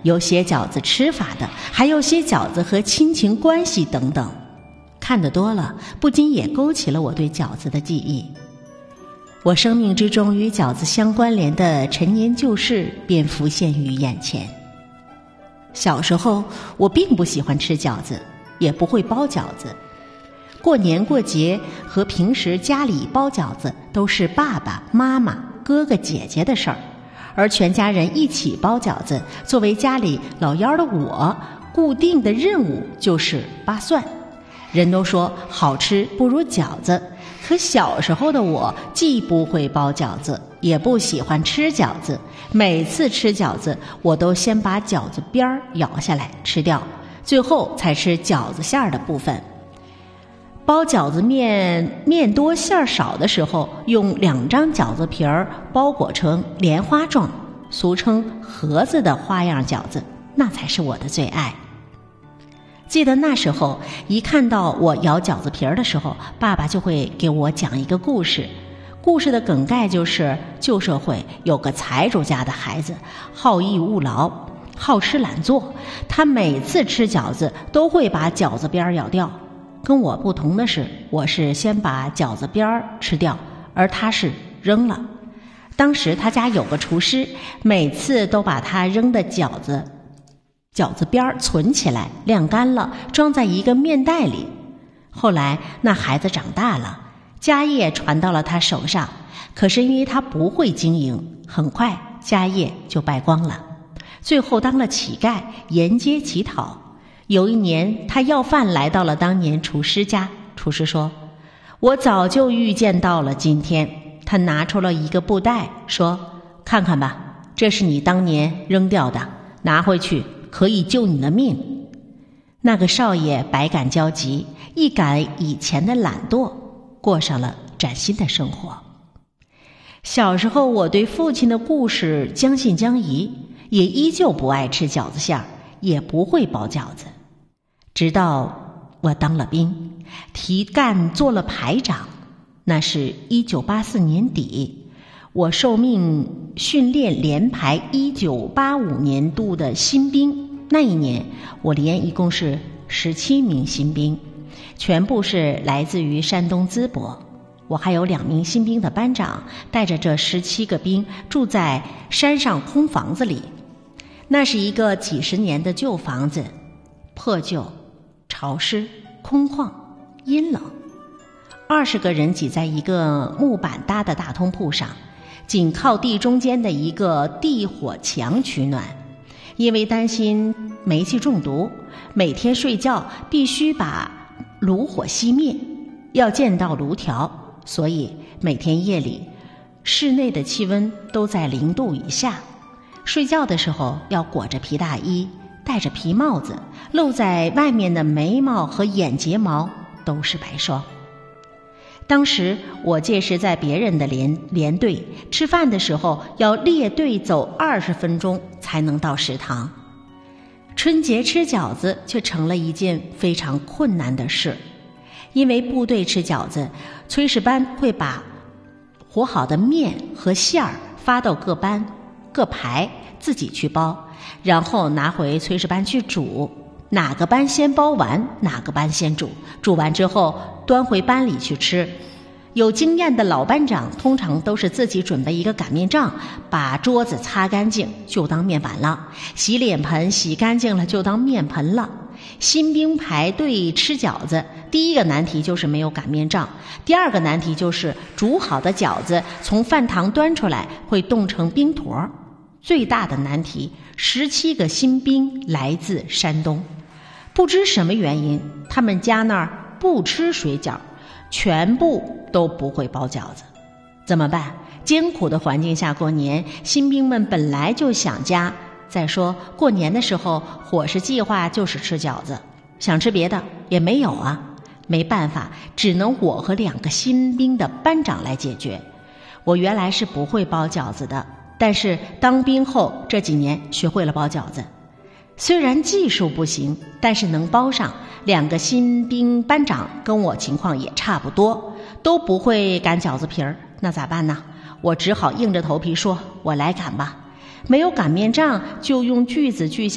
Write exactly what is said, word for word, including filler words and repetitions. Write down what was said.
有写饺子吃法的，还有写饺子和亲情关系等等。看得多了，不禁也勾起了我对饺子的记忆。我生命之中与饺子相关联的陈年旧事便浮现于眼前。小时候我并不喜欢吃饺子，也不会包饺子。过年过节和平时家里包饺子都是爸爸妈妈哥哥姐姐的事儿，而全家人一起包饺子，作为家里老幺的我，固定的任务就是扒蒜。人都说好吃不如饺子，可小时候的我既不会包饺子，也不喜欢吃饺子。每次吃饺子，我都先把饺子边儿咬下来吃掉，最后才吃饺子馅儿的部分。包饺子面面多馅儿少的时候，用两张饺子皮儿包裹成莲花状，俗称盒子的花样饺子，那才是我的最爱。记得那时候，一看到我咬饺子皮儿的时候，爸爸就会给我讲一个故事。故事的梗概就是旧社会有个财主家的孩子，好逸恶劳，好吃懒做，他每次吃饺子都会把饺子边儿咬掉。跟我不同的是，我是先把饺子边儿吃掉，而他是扔了。当时他家有个厨师，每次都把他扔的饺子饺子边儿存起来，晾干了，装在一个面袋里。后来那孩子长大了，家业传到了他手上，可是因为他不会经营，很快家业就败光了，最后当了乞丐，沿街乞讨。有一年他要饭来到了当年厨师家，厨师说：我早就预见到了今天。他拿出了一个布袋，说：看看吧，这是你当年扔掉的，拿回去可以救你的命。那个少爷百感交集，一改以前的懒惰，过上了崭新的生活。小时候我对父亲的故事将信将疑，也依旧不爱吃饺子馅儿，也不会包饺子。直到我当了兵，提干做了排长，那是一九八四年底，我受命训练连排一九八五年度的新兵。那一年我连一共是十七名新兵，全部是来自于山东淄博。我还有两名新兵的班长，带着这十七个兵住在山上空房子里。那是一个几十年的旧房子，破旧、潮湿、空旷、阴冷。二十个人挤在一个木板搭的大通铺上，仅靠地中间的一个地火墙取暖。因为担心煤气中毒，每天睡觉必须把炉火熄灭，要见到炉条，所以每天夜里室内的气温都在零度以下。睡觉的时候要裹着皮大衣，戴着皮帽子，露在外面的眉毛和眼睫毛都是白霜。当时我届时在别人的连连队，吃饭的时候要列队走二十分钟才能到食堂。春节吃饺子却成了一件非常困难的事，因为部队吃饺子，炊事班会把和好的面和馅儿发到各班各排，自己去包，然后拿回炊事班去煮。哪个班先包完，哪个班先煮，煮完之后端回班里去吃。有经验的老班长通常都是自己准备一个擀面杖，把桌子擦干净就当面板了，洗脸盆洗干净了就当面盆了。新兵排队吃饺子，第一个难题就是没有擀面杖，第二个难题就是煮好的饺子从饭堂端出来会冻成冰坨。最大的难题，十七个新兵来自山东，不知什么原因，他们家那儿不吃水饺，全部都不会包饺子。怎么办？艰苦的环境下过年，新兵们本来就想家，再说过年的时候伙食计划就是吃饺子，想吃别的也没有啊。没办法，只能我和两个新兵的班长来解决。我原来是不会包饺子的，但是当兵后这几年学会了包饺子，虽然技术不行，但是能包上。两个新兵班长跟我情况也差不多，都不会擀饺子皮儿，那咋办呢？我只好硬着头皮说，我来擀吧。没有擀面杖，就用锯子锯下